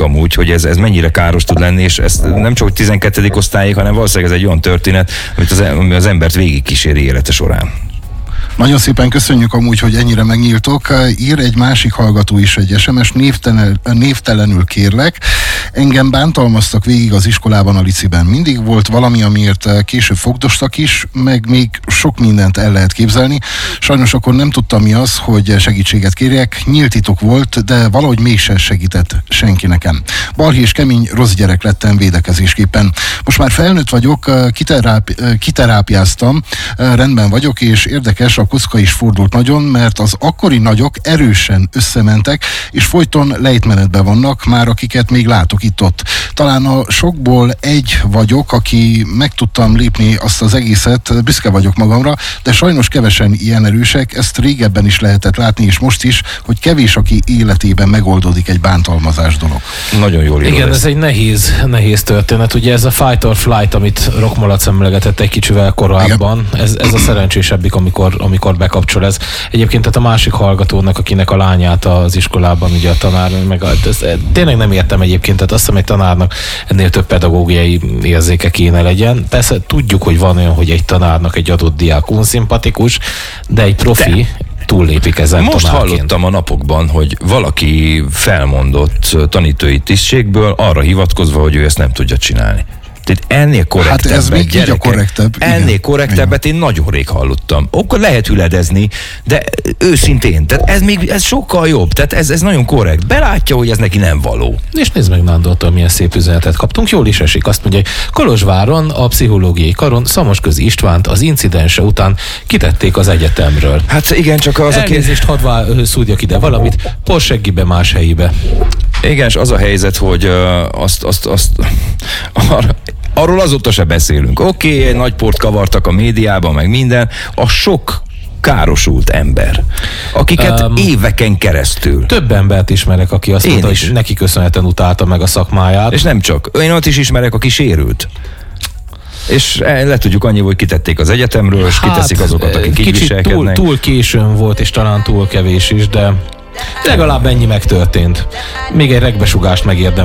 amúgy, hogy ez mennyire káros tud lenni, és ez nem csak 12. osztályig, hanem valószínűleg ez egy olyan történet, ami az embert végigkíséri élete során. Nagyon szépen köszönjük amúgy, hogy ennyire megnyíltok. Ír egy másik hallgató is egy SMS, névtelenül kérlek. Engem bántalmaztak végig az iskolában, a liciben. Mindig volt valami, amiért később fogdostak is, meg még sok mindent el lehet képzelni. Sajnos akkor nem tudtam, mi az, hogy segítséget kérjek. Nyílt titok volt, de valahogy mégsem segített senki nekem. Balhé és kemény, rossz gyerek lettem védekezésképpen. Most már felnőtt vagyok, kiterápiáztam, rendben vagyok, és érdekes, a kocka is fordult nagyon, mert az akkori nagyok erősen összementek, és folyton lejtmenetben vannak, már akiket még látok itt-ott. Talán a sokból egy vagyok, aki meg tudtam lépni azt az egészet, büszke vagyok magamra, de sajnos kevesen ilyen erősek, ezt régebben is lehetett látni, és most is, hogy kevés, aki életében megoldódik egy bántalmazás dolog. Nagyon jól írod. Igen, ez egy nehéz történet. Ugye ez a fight or flight, amit Rockmolac emlegetett egy kicsivel korábban, ez a szerencsésebbik, amikor bekapcsol ez. Egyébként tehát a másik hallgatónak, akinek a lányát az iskolában ugye a tanár, tényleg nem értem egyébként, tehát azt hiszem, egy tanárnak ennél több pedagógiai érzéke kéne legyen. Persze tudjuk, hogy van olyan, hogy egy tanárnak egy adott diák unszimpatikus, de egy profi túllépik ezen most tanárként. hallottam a napokban, hogy valaki felmondott tanítói tisztségből arra hivatkozva, hogy ő ezt nem tudja csinálni. Tehát ennél korrektebbet, hát ez még gyerekek, így a korrektebb. Ennél korrektebbet én nagyon rég hallottam. Akkor lehet hüledezni, de őszintén, tehát ez sokkal jobb, tehát ez nagyon korrekt. Belátja, hogy ez neki nem való. És nézd meg, Nándortól milyen szép üzenetet kaptunk, jól is esik. Azt mondja, hogy Kolozsváron a pszichológiai karon Szamosközi Istvánt az incidense után kitették az egyetemről. Hát igen, csak az elnézést, hadd szúrjak ide valamit, Porseggibe más helyibe. Igen, és az a helyzet, hogy arról azóta se beszélünk. Oké, egy nagy port kavartak a médiában, meg minden. A sok károsult ember, akiket éveken keresztül. Több embert ismerek, aki azt mondta, hogy neki köszönhetően utálta meg a szakmáját. És nem csak. Én ott is ismerek, aki sérült. És le tudjuk annyi, hogy kitették az egyetemről, és kiteszik azokat, akik így viselkednek. Túl későn volt, és talán túl kevés is, de legalább ennyi megtörtént. Még egy regbesugást megérdem.